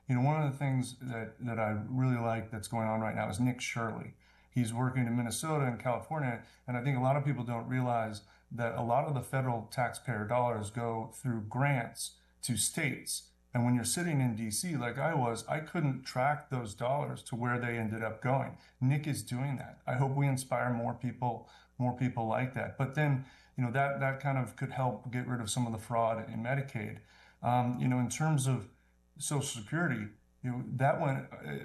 One of the things that I really like that's going on right now is Nick Shirley. He's working in Minnesota and California, and I think a lot of people don't realize that a lot of the federal taxpayer dollars go through grants to states. And when you're sitting in DC, like I was, I couldn't track those dollars to where they ended up going. Nick is doing that. I hope we inspire more people like that. But then, that kind of could help get rid of some of the fraud in Medicaid. In terms of Social Security, that one,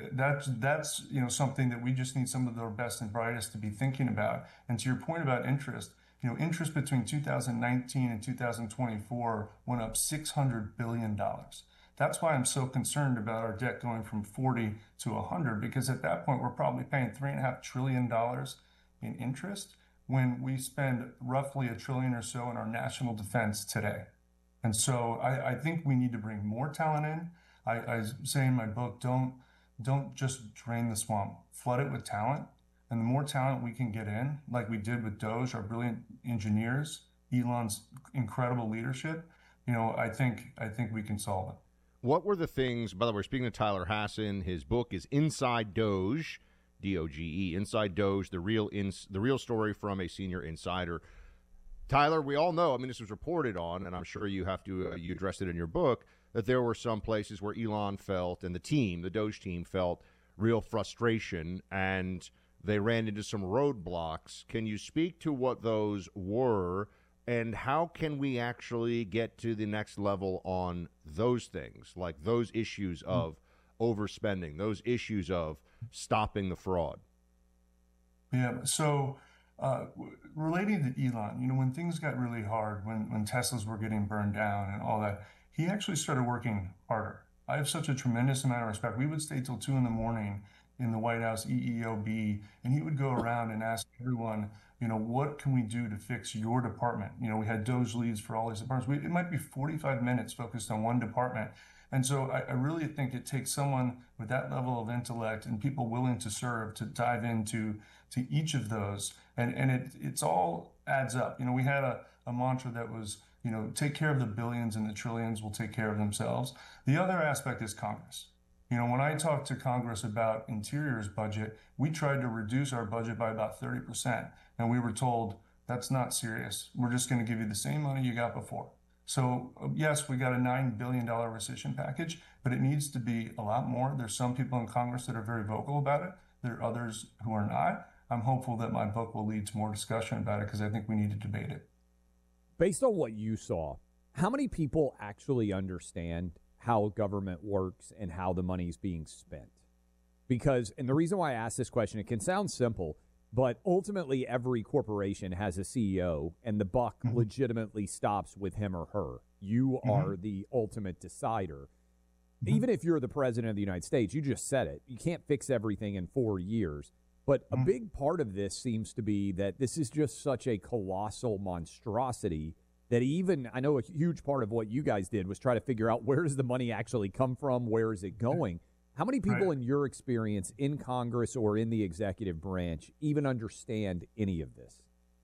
that's something that we just need some of the best and brightest to be thinking about. And to your point about interest, interest between 2019 and 2024 went up $600 billion. That's why I'm so concerned about our debt going from 40 to 100, because at that point, we're probably paying $3.5 trillion in interest when we spend roughly a trillion or so in our national defense today. And so I think we need to bring more talent in. I say in my book, don't just drain the swamp, flood it with talent. And the more talent we can get in, like we did with Doge, our brilliant engineers, Elon's incredible leadership, I think we can solve it. What were the things, by the way, speaking of Tyler Hasson, his book is Inside Doge, Doge, Inside Doge, the real story from a senior insider. Tyler, we all know, I mean, this was reported on, and I'm sure you addressed it in your book, that there were some places where Elon felt, and the Doge team felt real frustration, and they ran into some roadblocks. Can you speak to what those were, and how can we actually get to the next level on those things, like those issues of overspending, those issues of stopping the fraud? Yeah. So, relating to Elon, when things got really hard, when Teslas were getting burned down and all that, he actually started working harder. I have such a tremendous amount of respect. We would stay till 2 in the morning in the White House EEOB, and he would go around and ask everyone, what can we do to fix your department? We had Doge leads for all these departments. It might be 45 minutes focused on one department. And so I really think it takes someone with that level of intellect and people willing to serve to dive into each of those. And it's all adds up. We had a mantra that was, take care of the billions and the trillions will take care of themselves. The other aspect is Congress. When I talked to Congress about Interior's budget, we tried to reduce our budget by about 30%. And we were told, that's not serious. We're just going to give you the same money you got before. So yes, we got a $9 billion rescission package, but it needs to be a lot more. There's some people in Congress that are very vocal about it. There are others who are not. I'm hopeful that my book will lead to more discussion about it because I think we need to debate it. Based on what you saw, how many people actually understand how government works and how the money is being spent? Because, and the reason why I ask this question, it can sound simple, but ultimately every corporation has a CEO and the buck legitimately stops with him or her. You are the ultimate decider. Even if you're the president of the United States, you just said it. You can't fix everything in 4 years. But a big part of this seems to be that this is just such a colossal monstrosity that even, I know a huge part of what you guys did was try to figure out where does the money actually come from, where is it going? How many people in your experience in Congress or in the executive branch even understand any of this?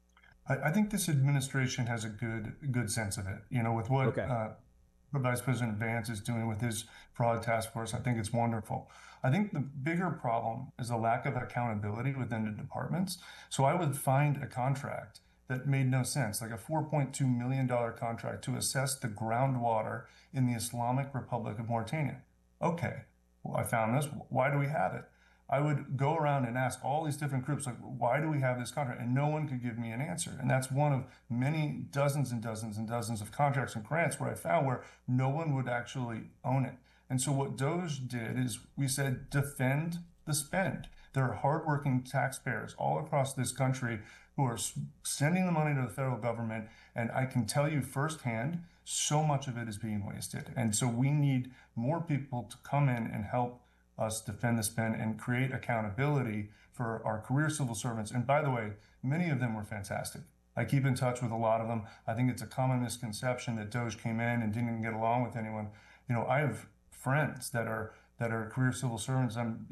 I think this administration has a good sense of it. With what Vice President Vance is doing with his fraud task force, I think it's wonderful. I think the bigger problem is the lack of accountability within the departments. So I would find a contract that made no sense, like a $4.2 million contract to assess the groundwater in the Islamic Republic of Mauritania. Okay, well, I found this. Why do we have it? I would go around and ask all these different groups, like, why do we have this contract? And no one could give me an answer. And that's one of many dozens and dozens and dozens of contracts and grants where I found where no one would actually own it. And so what Doge did is we said, defend the spend. There are hardworking taxpayers all across this country who are sending the money to the federal government. And I can tell you firsthand, so much of it is being wasted. And so we need more people to come in and help us defend the spend and create accountability for our career civil servants. And by the way, many of them were fantastic. I keep in touch with a lot of them. I think it's a common misconception that Doge came in and didn't get along with anyone. I have friends that are career civil servants. I'm,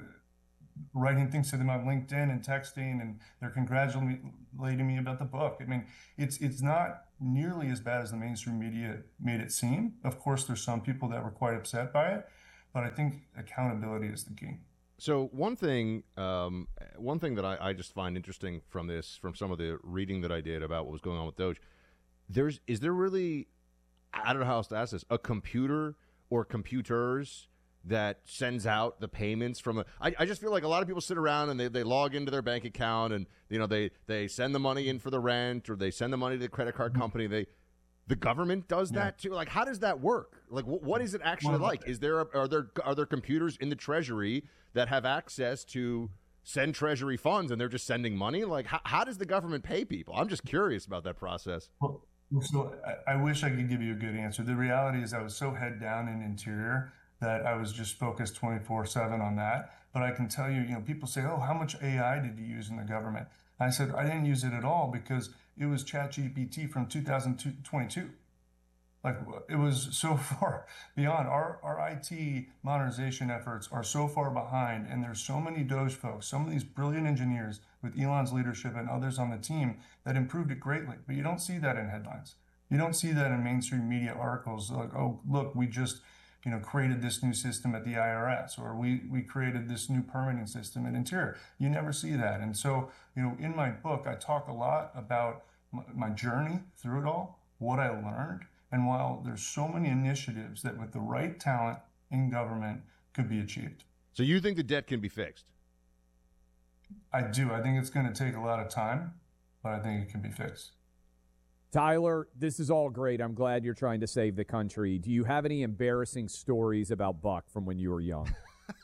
writing things to them on LinkedIn and texting, and they're congratulating me about the book. I mean, it's not nearly as bad as the mainstream media made it seem. Of course, there's some people that were quite upset by it. But I think accountability is the key. So one thing that I just find interesting from some of the reading that I did about what was going on with Doge, is there really, I don't know how else to ask this, a computer or computers that sends out the payments from I just feel like a lot of people sit around and they log into their bank account and they send the money in for the rent, or they send the money to the credit card company. The government does that too. Like, how does that work? Like, what is it actually like? Are there computers in the Treasury that have access to send Treasury funds, and they're just sending money? Like, how does the government pay people? I'm just curious about that process. Well, so I wish I could give you a good answer. The reality is I was so head down in Interior that I was just focused 24/7 on that. But I can tell you, people say, oh, how much AI did you use in the government? I said, I didn't use it at all because it was ChatGPT from 2022. Like, it was so far beyond. Our IT modernization efforts are so far behind, and there's so many Doge folks, some of these brilliant engineers with Elon's leadership and others on the team that improved it greatly. But you don't see that in headlines. You don't see that in mainstream media articles like, oh, look, we just created this new system at the IRS, or we created this new permitting system at Interior. You never see that. And so, in my book, I talk a lot about my journey through it all, what I learned. And while there's so many initiatives that with the right talent in government could be achieved. So you think the debt can be fixed? I do. I think it's going to take a lot of time, but I think it can be fixed. Tyler, this is all great. I'm glad you're trying to save the country. Do you have any embarrassing stories about Buck from when you were young?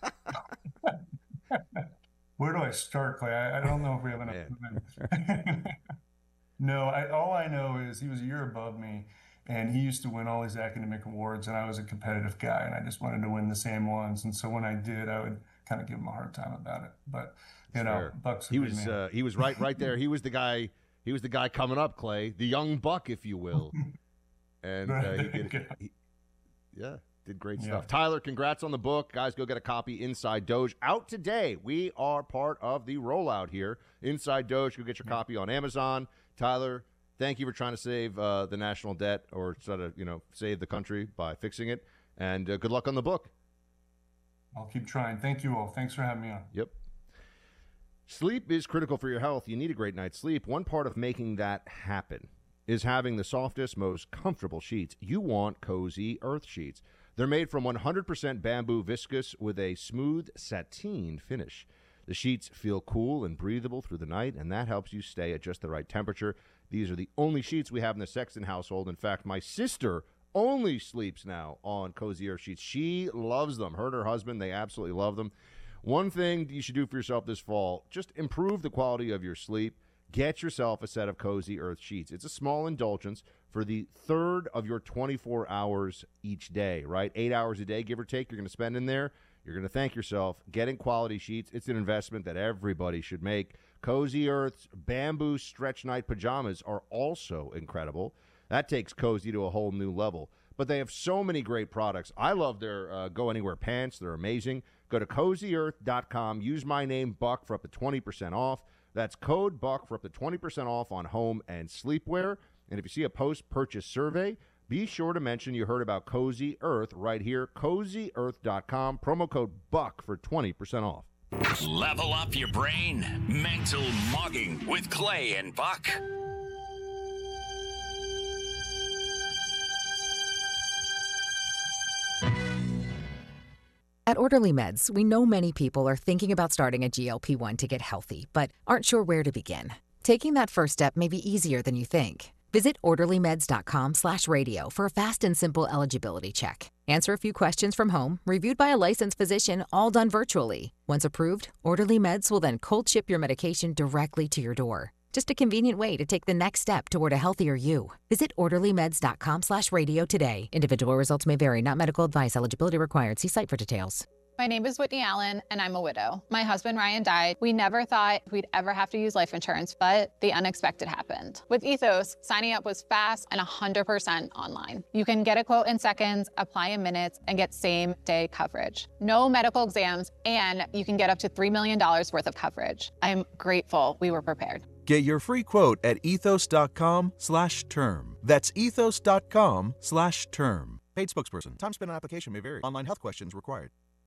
Where do I start, Clay? I don't know if we have enough time. No, all I know is he was a year above me, and he used to win all these academic awards, and I was a competitive guy, and I just wanted to win the same ones. And so when I did, I would kind of give him a hard time about it. But Buck's a good man. He was right there. He was the guy. He was the guy coming up, Clay, the young Buck, if you will. And he did great stuff. Tyler, congrats on the book. Guys, go get a copy. Inside Doge, out today. We are part of the rollout here. Inside Doge, go get your copy on Amazon. Tyler, thank you for trying to save the national debt, or try to save the country by fixing it. And good luck on the book. I'll keep trying. Thank you all. Thanks for having me on. Yep. Sleep is critical for your health. You need a great night's sleep. One part of making that happen is having the softest, most comfortable sheets. You want Cozy Earth sheets. They're made from 100% bamboo viscose with a smooth sateen finish. The sheets feel cool and breathable through the night, and that helps you stay at just the right temperature. These are the only sheets we have in the Sexton household. In fact, my sister only sleeps now on Cozy Earth sheets. She loves them. Her and her husband, they absolutely love them. One thing you should do for yourself this fall, just improve the quality of your sleep. Get yourself a set of Cozy Earth sheets. It's a small indulgence for the third of your 24 hours each day, right? 8 hours a day, give or take, you're going to spend in there. You're going to thank yourself. Getting quality sheets, it's an investment that everybody should make. Cozy Earth's bamboo stretch night pajamas are also incredible. That takes Cozy to a whole new level. But they have so many great products. I love their Go Anywhere pants. They're amazing. Go to CozyEarth.com. Use my name, Buck, for up to 20% off. That's code Buck for up to 20% off on home and sleepwear. And if you see a post-purchase survey, be sure to mention you heard about Cozy Earth right here. CozyEarth.com. Promo code Buck for 20% off. Level up your brain. Mental Mogging with Clay and Buck. At Orderly Meds, we know many people are thinking about starting a GLP-1 to get healthy, but aren't sure where to begin. Taking that first step may be easier than you think. Visit orderlymeds.com/radio for a fast and simple eligibility check. Answer a few questions from home, reviewed by a licensed physician, all done virtually. Once approved, Orderly Meds will then cold ship your medication directly to your door. Just a convenient way to take the next step toward a healthier you. Visit orderlymeds.com/radio today. Individual results may vary, not medical advice. Eligibility required. See site for details. My name is Whitney Allen, and I'm a widow. My husband, Ryan, died. We never thought we'd ever have to use life insurance, but the unexpected happened. With Ethos, signing up was fast and 100% online. You can get a quote in seconds, apply in minutes, and get same-day coverage. No medical exams, and you can get up to $3 million worth of coverage. I'm grateful we were prepared. Get your free quote at ethos.com/term. That's ethos.com/term. Paid spokesperson. Time spent on application may vary. Online health questions required.